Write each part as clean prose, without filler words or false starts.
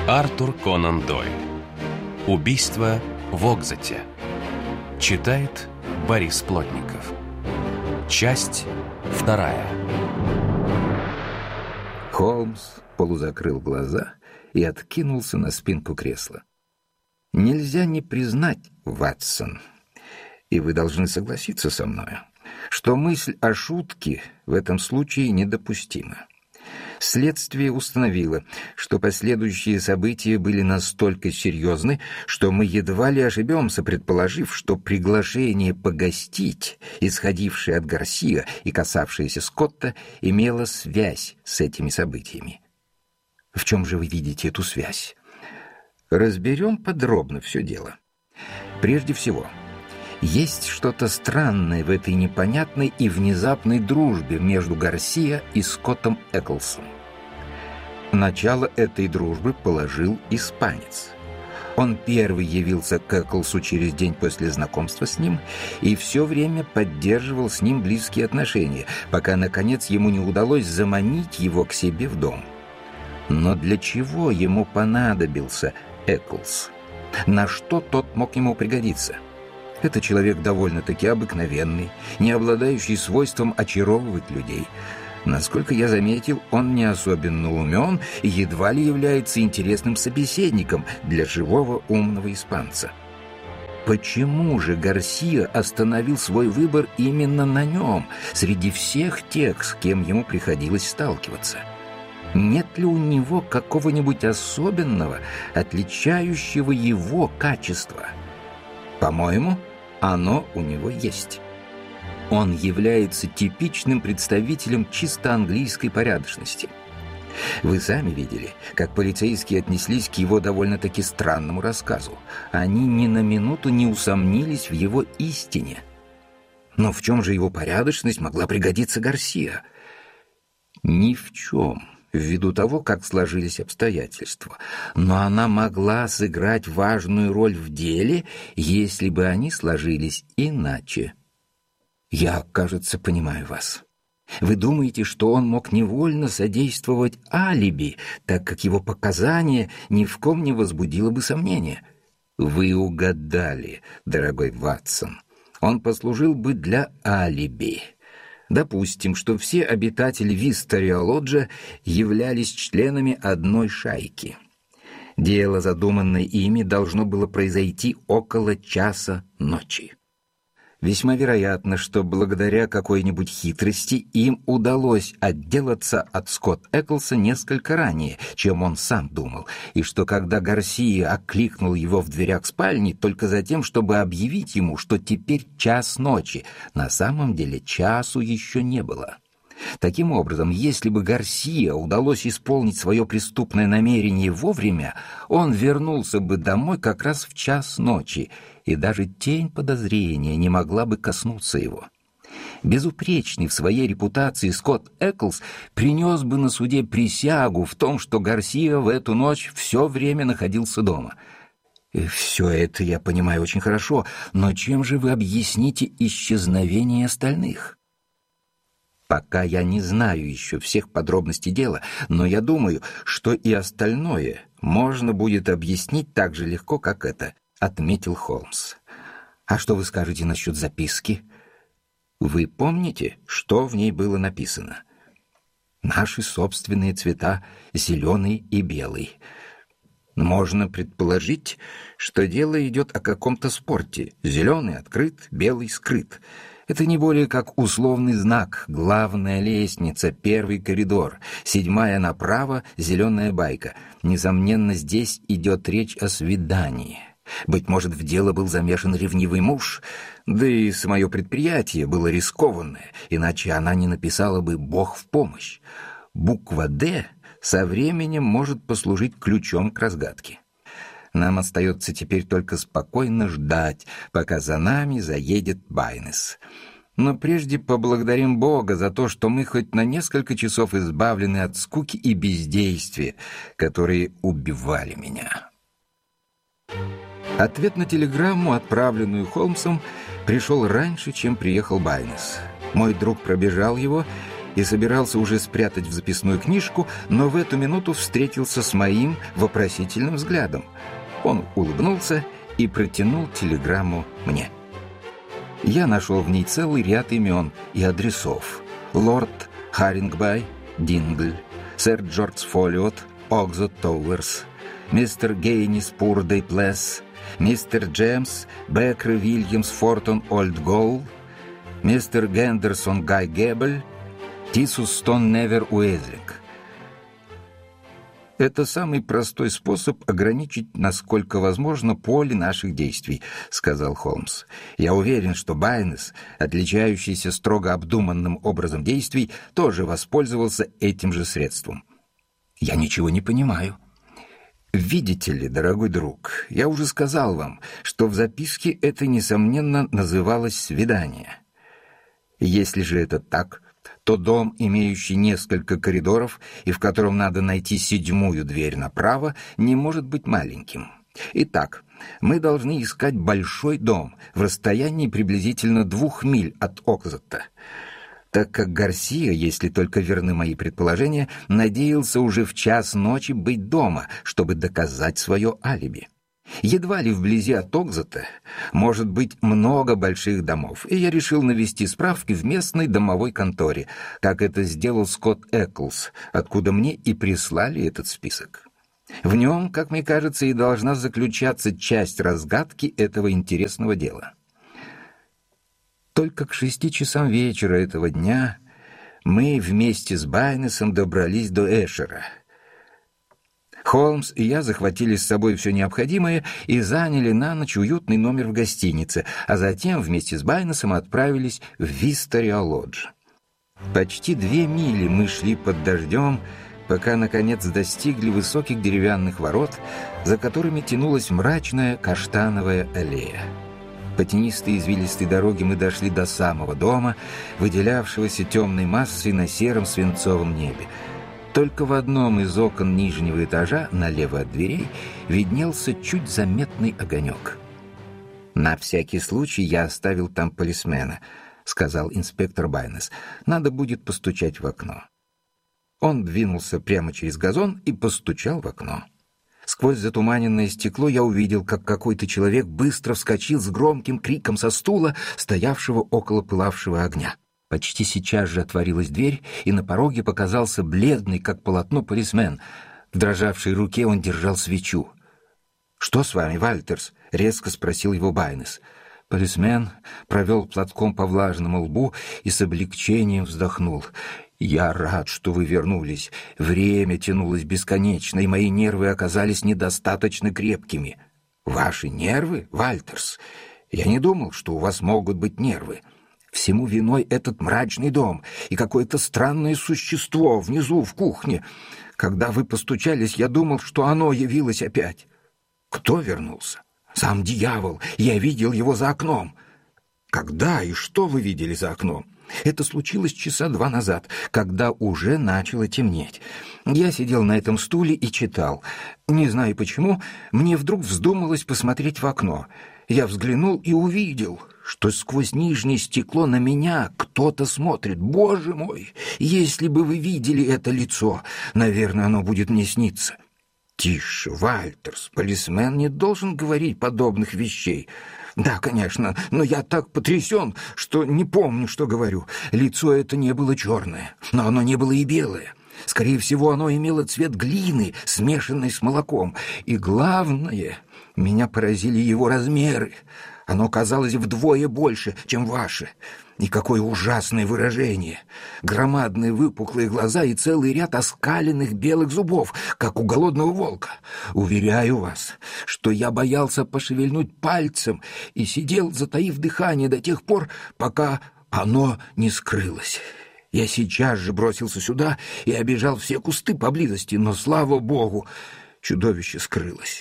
Артур Конан Дойль. Убийство в Окзате. Читает Борис Плотников. Часть 2. Холмс полузакрыл глаза и откинулся на спинку кресла. Нельзя не признать, Ватсон, и вы должны согласиться со мною, что мысль о шутке в этом случае недопустима. Следствие установило, что последующие события были настолько серьезны, что мы едва ли ошибемся, предположив, что приглашение погостить, исходившее от Гарсиа и касавшееся Скотта, имело связь с этими событиями. В чем же вы видите эту связь? Разберем подробно все дело. Прежде всего, есть что-то странное в этой непонятной и внезапной дружбе между Гарсиа и Скоттом Эклсом. Начало этой дружбы положил испанец. Он первый явился к Эклсу через день после знакомства с ним и все время поддерживал с ним близкие отношения, пока, наконец, ему не удалось заманить его к себе в дом. Но для чего ему понадобился Эклс? На что тот мог ему пригодиться? Это человек довольно-таки обыкновенный, не обладающий свойством очаровывать людей. Насколько я заметил, он не особенно умен и едва ли является интересным собеседником для живого умного испанца. Почему же Гарсиа остановил свой выбор именно на нем, среди всех тех, с кем ему приходилось сталкиваться? Нет ли у него какого-нибудь особенного, отличающего его качества? По-моему, оно у него есть. Он является типичным представителем чисто английской порядочности. Вы сами видели, как полицейские отнеслись к его довольно-таки странному рассказу. Они ни на минуту не усомнились в его истине. Но в чем же его порядочность могла пригодиться Гарсиа? Ни в чем, ввиду того, как сложились обстоятельства. Но она могла сыграть важную роль в деле, если бы они сложились иначе. Я, кажется, понимаю вас. Вы думаете, что он мог невольно содействовать алиби, так как его показания ни в ком не возбудило бы сомнения? Вы угадали, дорогой Ватсон. Он послужил бы для алиби. Допустим, что все обитатели Висториа-Лоджа являлись членами одной шайки. Дело, задуманное ими, должно было произойти около часа ночи. Весьма вероятно, что благодаря какой-нибудь хитрости им удалось отделаться от Скотта Эклса несколько ранее, чем он сам думал, и что когда Гарсиа окликнул его в дверях спальни только за тем, чтобы объявить ему, что теперь час ночи, на самом деле часу еще не было. Таким образом, если бы Гарсиа удалось исполнить свое преступное намерение вовремя, он вернулся бы домой как раз в час ночи, и даже тень подозрения не могла бы коснуться его. Безупречный в своей репутации Скотт Эклс принес бы на суде присягу в том, что Гарсиа в эту ночь все время находился дома. Все это я понимаю очень хорошо, но чем же вы объясните исчезновение остальных? Пока я не знаю еще всех подробностей дела, но я думаю, что и остальное можно будет объяснить так же легко, как это, отметил Холмс. А что вы скажете насчет записки? Вы помните, что в ней было написано? Наши собственные цвета — зеленый и белый. Можно предположить, что дело идет о каком-то спорте. Зеленый открыт, белый скрыт. Это не более как условный знак: главная лестница, первый коридор, 7-я направо, зеленая байка. Несомненно, здесь идет речь о свидании. Быть может, в дело был замешан ревнивый муж, да и самое предприятие было рискованное, иначе она не написала бы «Бог в помощь». Буква «Д» со временем может послужить ключом к разгадке. Нам остается теперь только спокойно ждать, пока за нами заедет Байнес. Но прежде поблагодарим Бога за то, что мы хоть на несколько часов избавлены от скуки и бездействия, которые убивали меня. Ответ на телеграмму, отправленную Холмсом, пришел раньше, чем приехал Байнес. Мой друг пробежал его и собирался уже спрятать в записную книжку, но в эту минуту встретился с моим вопросительным взглядом. Он улыбнулся и протянул телеграмму мне. Я нашел в ней целый ряд имен и адресов. Лорд Харингбай, Дингль, сэр Джордж Фолиот, Окзот Тауэрс, мистер Гейнис Пурдей Плесс, мистер Джеймс Беккер Вильямс Фортон Олдгоул, мистер Гендерсон Гай Геббель, Тисус Стон Невер Уэзлик. Это самый простой способ ограничить, насколько возможно, поле наших действий, сказал Холмс. Я уверен, что Байнес, отличающийся строго обдуманным образом действий, тоже воспользовался этим же средством. Я ничего не понимаю. Видите ли, дорогой друг, я уже сказал вам, что в записке это, несомненно, называлось «свидание». Если же это так, то дом, имеющий несколько коридоров и в котором надо найти 7-ю дверь направо, не может быть маленьким. Итак, мы должны искать большой дом в расстоянии приблизительно 2 миль от Окзота, так как Гарсия, если только верны мои предположения, надеялся уже в 1:00 ночи быть дома, чтобы доказать свое алиби. Едва ли вблизи от Окзота может быть много больших домов, и я решил навести справки в местной домовой конторе, как это сделал Скотт Эклс, откуда мне и прислали этот список. В нем, как мне кажется, и должна заключаться часть разгадки этого интересного дела. Только к 6 часам вечера этого дня мы вместе с Байнесом добрались до Эшера. Холмс и я захватили с собой все необходимое и заняли на ночь уютный номер в гостинице, а затем вместе с Байнесом отправились в Висториа-Лодж. Почти 2 мили мы шли под дождем, пока, наконец, достигли высоких деревянных ворот, за которыми тянулась мрачная каштановая аллея. По тенистой извилистой дороге мы дошли до самого дома, выделявшегося темной массой на сером свинцовом небе. Только в одном из окон нижнего этажа, налево от дверей, виднелся чуть заметный огонек. «На всякий случай я оставил там полисмена», — сказал инспектор Байнес. «Надо будет постучать в окно». Он двинулся прямо через газон и постучал в окно. Сквозь затуманенное стекло я увидел, как какой-то человек быстро вскочил с громким криком со стула, стоявшего около пылавшего огня. Почти сейчас же отворилась дверь, и на пороге показался бледный, как полотно, полисмен. В дрожавшей руке он держал свечу. «Что с вами, Вальтерс?» — резко спросил его Байнес. Полисмен провел платком по влажному лбу и с облегчением вздохнул. «Я рад, что вы вернулись. Время тянулось бесконечно, и мои нервы оказались недостаточно крепкими». «Ваши нервы, Вальтерс? Я не думал, что у вас могут быть нервы. Всему виной этот мрачный дом и какое-то странное существо внизу в кухне. Когда вы постучались, я думал, что оно явилось опять». «Кто вернулся?» «Сам дьявол. Я видел его за окном». «Когда и что вы видели за окном?» «Это случилось 2 часа назад, когда уже начало темнеть. Я сидел на этом стуле и читал. Не знаю почему, мне вдруг вздумалось посмотреть в окно. Я взглянул и увидел, что сквозь нижнее стекло на меня кто-то смотрит. Боже мой, если бы вы видели это лицо, наверное, оно будет мне сниться». «Тише, Вальтерс, полисмен не должен говорить подобных вещей». «Да, конечно, но я так потрясен, что не помню, что говорю. Лицо это не было черное, но оно не было и белое. Скорее всего, оно имело цвет глины, смешанной с молоком. И главное, меня поразили его размеры. Оно казалось вдвое больше, чем ваше. И какое ужасное выражение! Громадные выпуклые глаза и целый ряд оскаленных белых зубов, как у голодного волка. Уверяю вас, что я боялся пошевельнуть пальцем и сидел, затаив дыхание до тех пор, пока оно не скрылось. Я сейчас же бросился сюда и обежал все кусты поблизости, но, слава богу, чудовище скрылось.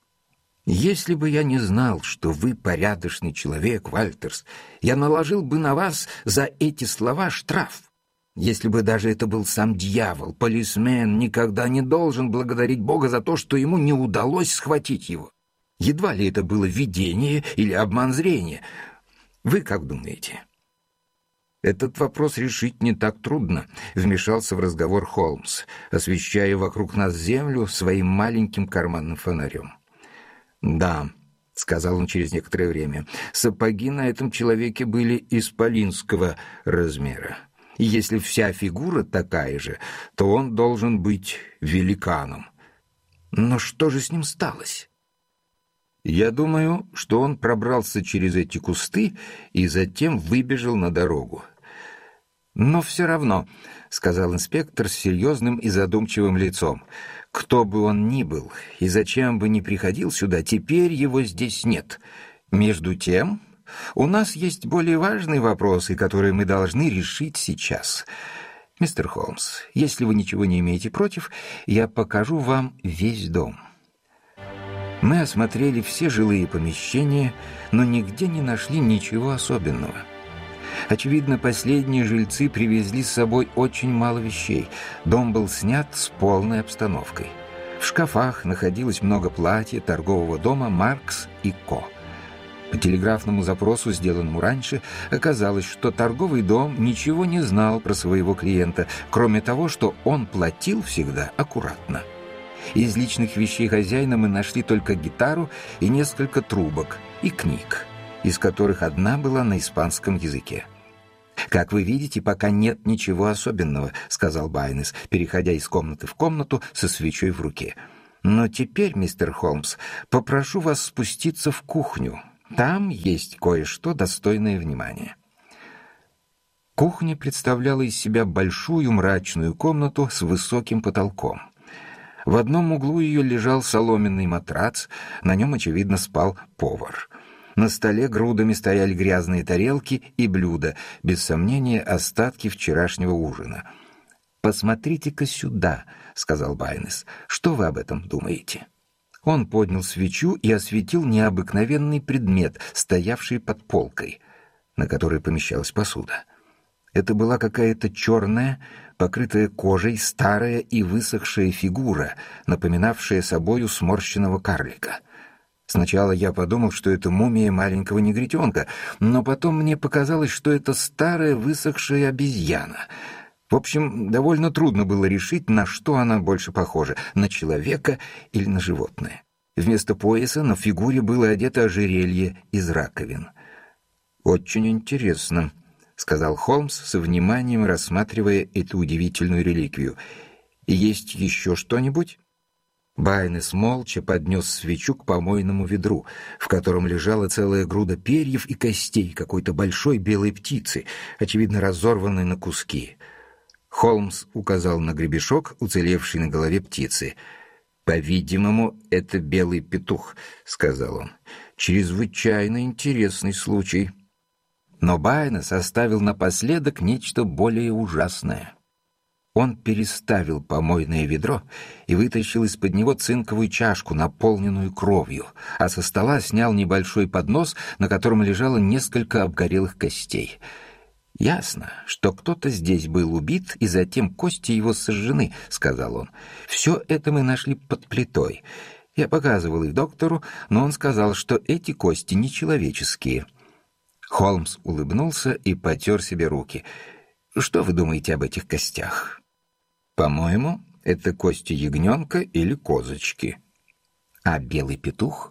Если бы я не знал, что вы порядочный человек, Вальтерс, я наложил бы на вас за эти слова штраф. Если бы даже это был сам дьявол, полисмен никогда не должен благодарить Бога за то, что ему не удалось схватить его. Едва ли это было видение или обман зрения. Вы как думаете?» «Этот вопрос решить не так трудно», — вмешался в разговор Холмс, освещая вокруг нас землю своим маленьким карманным фонарем. «Да», — сказал он через некоторое время, — «сапоги на этом человеке были исполинского размера. И если вся фигура такая же, то он должен быть великаном. Но что же с ним сталось?» «Я думаю, что он пробрался через эти кусты и затем выбежал на дорогу». «Но все равно», — сказал инспектор с серьезным и задумчивым лицом, — «кто бы он ни был и зачем бы ни приходил сюда, теперь его здесь нет. Между тем, у нас есть более важные вопросы, которые мы должны решить сейчас. Мистер Холмс, если вы ничего не имеете против, я покажу вам весь дом». Мы осмотрели все жилые помещения, но нигде не нашли ничего особенного. Очевидно, последние жильцы привезли с собой очень мало вещей. Дом был снят с полной обстановкой. В шкафах находилось много платьев торгового дома «Маркс и Ко». По телеграфному запросу, сделанному раньше, оказалось, что торговый дом ничего не знал про своего клиента, кроме того, что он платил всегда аккуратно. Из личных вещей хозяина мы нашли только гитару и несколько трубок и книг, из которых одна была на испанском языке. «Как вы видите, пока нет ничего особенного», — сказал Байнес, переходя из комнаты в комнату со свечой в руке. «Но теперь, мистер Холмс, попрошу вас спуститься в кухню. Там есть кое-что достойное внимания». Кухня представляла из себя большую мрачную комнату с высоким потолком. В одном углу ее лежал соломенный матрац, на нем, очевидно, спал повар. На столе грудами стояли грязные тарелки и блюда, без сомнения, остатки вчерашнего ужина. «Посмотрите-ка сюда», — сказал Байнес. «Что вы об этом думаете?» Он поднял свечу и осветил необыкновенный предмет, стоявший под полкой, на которой помещалась посуда. Это была какая-то черная, покрытая кожей, старая и высохшая фигура, напоминавшая собою сморщенного карлика. Сначала я подумал, что это мумия маленького негритенка, но потом мне показалось, что это старая высохшая обезьяна. В общем, довольно трудно было решить, на что она больше похожа, на человека или на животное. Вместо пояса на фигуре было одето ожерелье из раковин. «Очень интересно», — сказал Холмс со вниманием, рассматривая эту удивительную реликвию. «Есть еще что-нибудь?» Байнес молча поднес свечу к помойному ведру, в котором лежала целая груда перьев и костей какой-то большой белой птицы, очевидно разорванной на куски. Холмс указал на гребешок, уцелевший на голове птицы. «По-видимому, это белый петух», — сказал он. «Чрезвычайно интересный случай». Но Байнес оставил напоследок нечто более ужасное. Он переставил помойное ведро и вытащил из-под него цинковую чашку, наполненную кровью, а со стола снял небольшой поднос, на котором лежало несколько обгорелых костей. «Ясно, что кто-то здесь был убит, и затем кости его сожжены», — сказал он. «Все это мы нашли под плитой. Я показывал их доктору, но он сказал, что эти кости нечеловеческие». Холмс улыбнулся и потер себе руки. «Что вы думаете об этих костях?» «По-моему, это кости ягненка или козочки». «А белый петух?»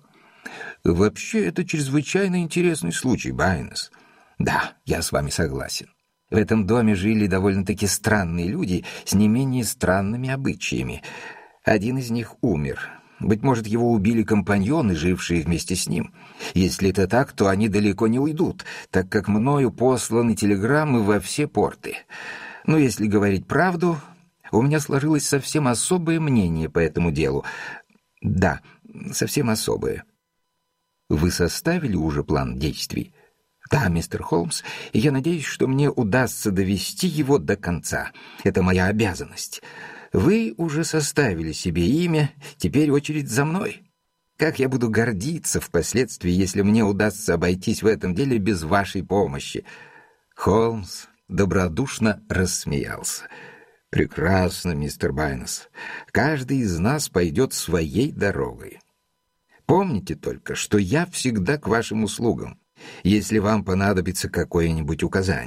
«Вообще, это чрезвычайно интересный случай, Байнес». «Да, я с вами согласен. В этом доме жили довольно-таки странные люди с не менее странными обычаями. Один из них умер. Быть может, его убили компаньоны, жившие вместе с ним. Если это так, то они далеко не уйдут, так как мною посланы телеграммы во все порты. Но если говорить правду, у меня сложилось совсем особое мнение по этому делу. Да, совсем особое». «Вы составили уже план действий?» «Да, мистер Холмс, и я надеюсь, что мне удастся довести его до конца. Это моя обязанность. Вы уже составили себе имя, теперь очередь за мной. Как я буду гордиться впоследствии, если мне удастся обойтись в этом деле без вашей помощи». Холмс добродушно рассмеялся. «Прекрасно, мистер Байнес. Каждый из нас пойдет своей дорогой. Помните только, что я всегда к вашим услугам, если вам понадобится какое-нибудь указание.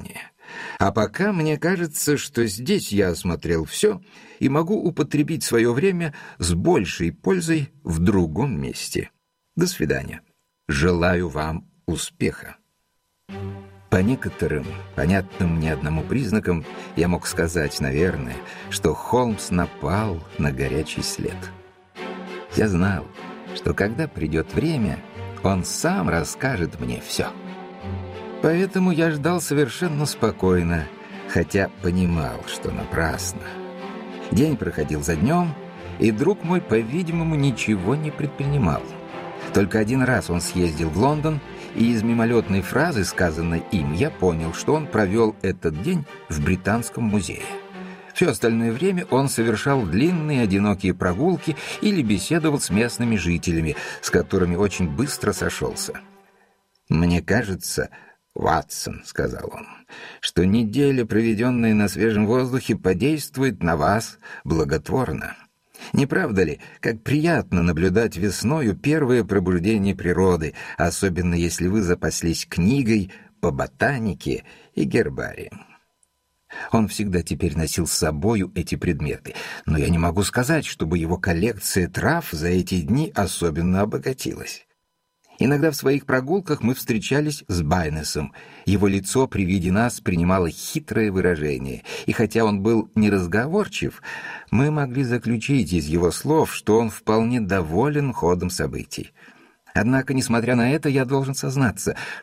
А пока мне кажется, что здесь я осмотрел все и могу употребить свое время с большей пользой в другом месте. До свидания. Желаю вам успеха». По некоторым, понятным мне одному признакам, я мог сказать, наверное, что Холмс напал на горячий след. Я знал, что когда придет время, он сам расскажет мне все. Поэтому я ждал совершенно спокойно, хотя понимал, что напрасно. День проходил за днем, и друг мой, по-видимому, ничего не предпринимал. Только один раз он съездил в Лондон, и из мимолетной фразы, сказанной им, я понял, что он провел этот день в Британском музее. Все остальное время он совершал длинные одинокие прогулки или беседовал с местными жителями, с которыми очень быстро сошелся. «Мне кажется, Ватсон, — сказал он, — что неделя, проведенная на свежем воздухе, подействует на вас благотворно. Не правда ли, как приятно наблюдать весною первое пробуждение природы, особенно если вы запаслись книгой по ботанике и гербариям?» Он всегда теперь носил с собою эти предметы, но я не могу сказать, чтобы его коллекция трав за эти дни особенно обогатилась. Иногда в своих прогулках мы встречались с Байнесом. Его лицо при виде нас принимало хитрое выражение, и хотя он был неразговорчив, мы могли заключить из его слов, что он вполне доволен ходом событий. Однако, несмотря на это, я должен сознаться,